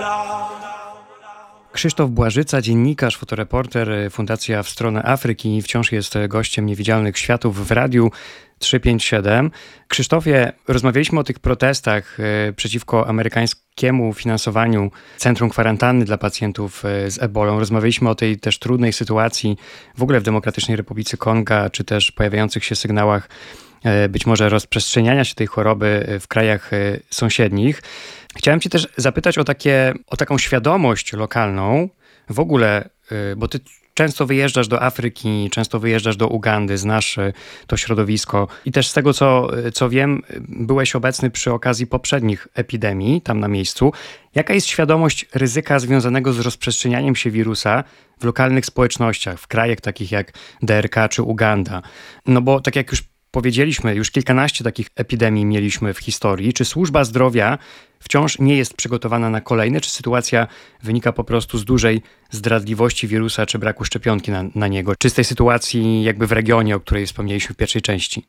Krzysztof Błażyca, dziennikarz, fotoreporter, Fundacja W stronę Afryki, wciąż jest gościem Niewidzialnych Światów w Radiu 357. Krzysztofie, rozmawialiśmy o tych protestach przeciwko amerykańskiemu finansowaniu Centrum Kwarantanny dla pacjentów z ebolą. Rozmawialiśmy o tej też trudnej sytuacji w ogóle w Demokratycznej Republice Konga, czy też pojawiających się sygnałach być może rozprzestrzeniania się tej choroby w krajach sąsiednich. Chciałem cię też zapytać o taką świadomość lokalną w ogóle, bo ty często wyjeżdżasz do Afryki, często wyjeżdżasz do Ugandy, znasz to środowisko i też z tego, co wiem, byłeś obecny przy okazji poprzednich epidemii tam na miejscu. Jaka jest świadomość ryzyka związanego z rozprzestrzenianiem się wirusa w lokalnych społecznościach, w krajach takich jak DRK czy Uganda? No bo tak jak już powiedzieliśmy, już kilkanaście takich epidemii mieliśmy w historii. Czy służba zdrowia wciąż nie jest przygotowana na kolejne? Czy sytuacja wynika po prostu z dużej zdradliwości wirusa, czy braku szczepionki na niego? Czy z tej sytuacji jakby w regionie, o której wspomnieliśmy w pierwszej części?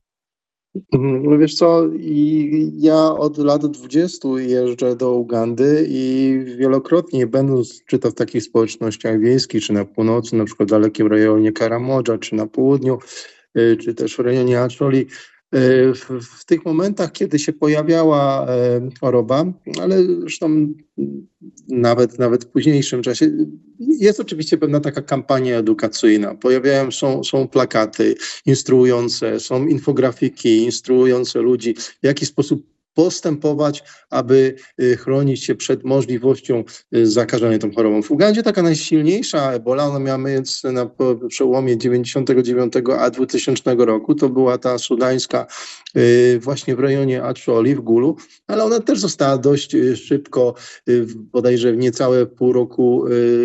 No wiesz co, ja od lat 20 jeżdżę do Ugandy i wielokrotnie będąc czy to w takich społecznościach wiejskich, czy na północy, na przykład w dalekim rejonie Karamodża, czy na południu, czy też w rejonie Acholi, w tych momentach, kiedy się pojawiała choroba, ale zresztą nawet w późniejszym czasie, jest oczywiście pewna taka kampania edukacyjna. Są plakaty instruujące, są infografiki instruujące ludzi, w jaki sposób postępować, aby chronić się przed możliwością zakażenia tą chorobą. W Ugandzie taka najsilniejsza ebola, ona miała miejsce na przełomie 99 a 2000 roku, to była ta sudańska właśnie w rejonie Acholi, w Gulu, ale ona też została dość szybko, bodajże w niecałe pół roku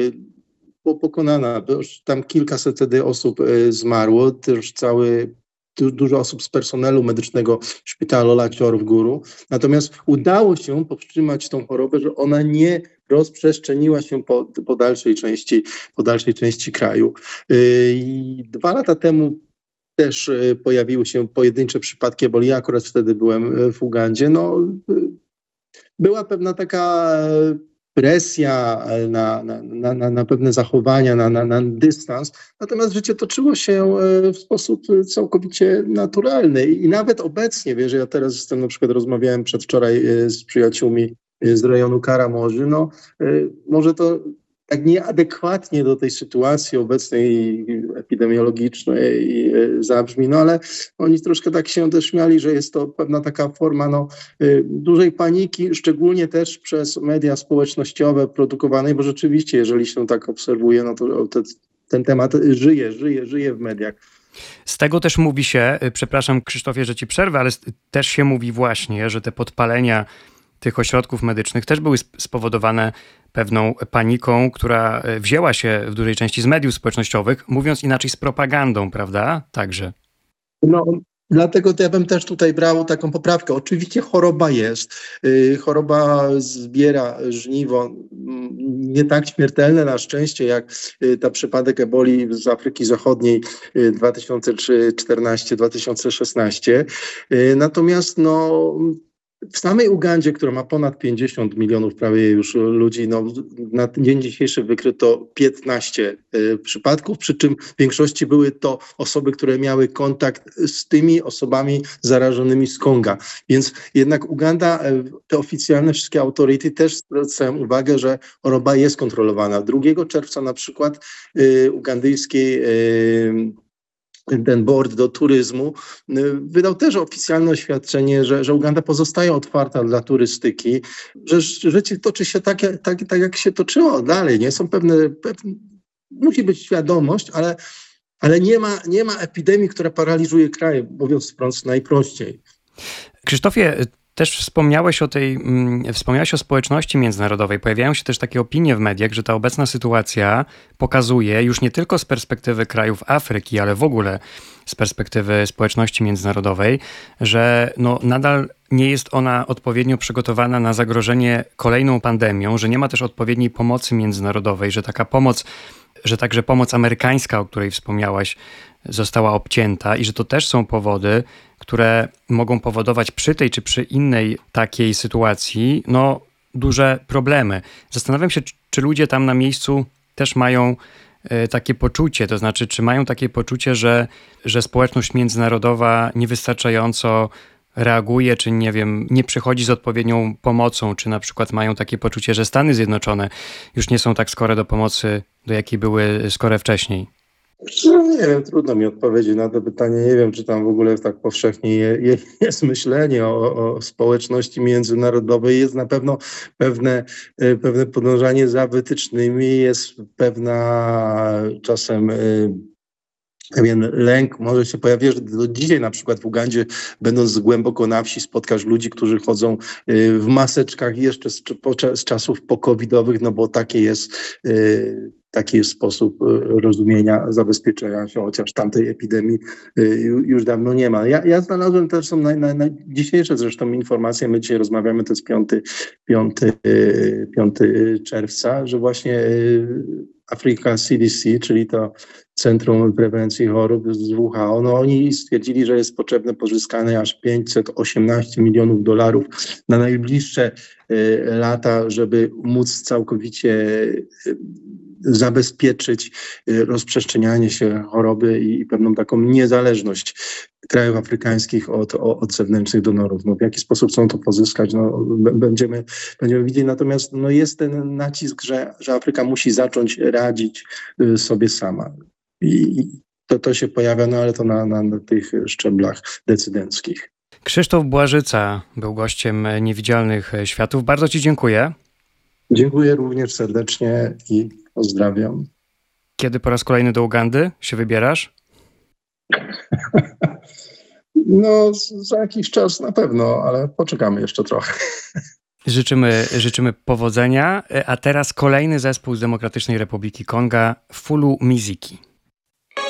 pokonana. Już tam kilkaset wtedy osób zmarło, też dużo osób z personelu medycznego szpitala Lacior w Gulu. Natomiast udało się powstrzymać tą chorobę, że ona nie rozprzestrzeniła się po dalszej części kraju. I 2 lata temu też pojawiły się pojedyncze przypadki eboli. Ja akurat wtedy byłem w Ugandzie. No, była pewna taka presja na pewne zachowania, na dystans. Natomiast życie toczyło się w sposób całkowicie naturalny. I nawet obecnie, wiesz, ja teraz na przykład rozmawiałem przedwczoraj z przyjaciółmi z rejonu Karamoży, no może to tak nieadekwatnie do tej sytuacji obecnej epidemiologicznej zabrzmi, no ale oni troszkę tak się też śmiali, że jest to pewna taka forma dużej paniki, szczególnie też przez media społecznościowe produkowanej, bo rzeczywiście, jeżeli się tak obserwuje, no to ten temat żyje w mediach. Z tego też mówi się, przepraszam Krzysztofie, że ci przerwę, ale też się mówi właśnie, że te podpalenia tych ośrodków medycznych też były spowodowane pewną paniką, która wzięła się w dużej części z mediów społecznościowych, mówiąc inaczej z propagandą, prawda? Także. No, dlatego to ja bym też tutaj brał taką poprawkę. Oczywiście choroba jest. Choroba zbiera żniwo nie tak śmiertelne na szczęście, jak ta przypadek eboli z Afryki Zachodniej 2014-2016. Natomiast w samej Ugandzie, która ma ponad 50 milionów prawie już ludzi, na dzień dzisiejszy wykryto 15 przypadków, przy czym w większości były to osoby, które miały kontakt z tymi osobami zarażonymi z Konga. Więc jednak Uganda, te oficjalne wszystkie autoryty też zwracają uwagę, że choroba jest kontrolowana. 2 czerwca na przykład ugandyjskiej ten board do turyzmu wydał też oficjalne oświadczenie, że Uganda pozostaje otwarta dla turystyki, że życie toczy się tak jak się toczyło dalej. Nie są musi być świadomość, ale nie ma epidemii, która paraliżuje kraj, mówiąc wprost najprościej. Krzysztofie, też wspomniałeś o społeczności międzynarodowej. Pojawiają się też takie opinie w mediach, że ta obecna sytuacja pokazuje już nie tylko z perspektywy krajów Afryki, ale w ogóle z perspektywy społeczności międzynarodowej, że nadal nie jest ona odpowiednio przygotowana na zagrożenie kolejną pandemią, że nie ma też odpowiedniej pomocy międzynarodowej, że taka pomoc, że także pomoc amerykańska, o której wspomniałaś, została obcięta i że to też są powody, które mogą powodować przy tej czy przy innej takiej sytuacji, duże problemy. Zastanawiam się, czy ludzie tam na miejscu też mają takie poczucie, to znaczy, czy mają takie poczucie, że społeczność międzynarodowa niewystarczająco reaguje, czy nie wiem, nie przychodzi z odpowiednią pomocą, czy na przykład mają takie poczucie, że Stany Zjednoczone już nie są tak skore do pomocy, do jakiej były skore wcześniej? No, nie wiem, trudno mi odpowiedzieć na to pytanie. Nie wiem, czy tam w ogóle tak powszechnie jest myślenie o społeczności międzynarodowej. Jest na pewno pewne podążanie za wytycznymi, jest pewna czasem pewien lęk może się pojawia, że do dzisiaj na przykład w Ugandzie, będąc głęboko na wsi, spotkasz ludzi, którzy chodzą w maseczkach jeszcze z czasów pokowidowych, no bo taki jest sposób rozumienia, zabezpieczenia się, chociaż tamtej epidemii już dawno nie ma. Ja znalazłem też, są dzisiejsze zresztą informacje, my dzisiaj rozmawiamy, to jest 5 czerwca, że właśnie Africa CDC, czyli to Centrum Prewencji Chorób z WHO, no oni stwierdzili, że jest potrzebne pozyskanie aż $518 milionów na najbliższe lata, żeby móc całkowicie zabezpieczyć rozprzestrzenianie się choroby i pewną taką niezależność krajów afrykańskich od zewnętrznych donorów. No, w jaki sposób chcą to pozyskać, no, będziemy widzieć. Natomiast no, jest ten nacisk, że Afryka musi zacząć radzić sobie sama. I to się pojawia, no ale to na tych szczeblach decydenckich. Krzysztof Błażyca był gościem Niewidzialnych Światów. Bardzo Ci dziękuję. Dziękuję również serdecznie i pozdrawiam. Kiedy po raz kolejny do Ugandy się wybierasz? No, za jakiś czas na pewno, ale poczekamy jeszcze trochę. Życzymy powodzenia. A teraz kolejny zespół z Demokratycznej Republiki Konga, Fulu Miziki.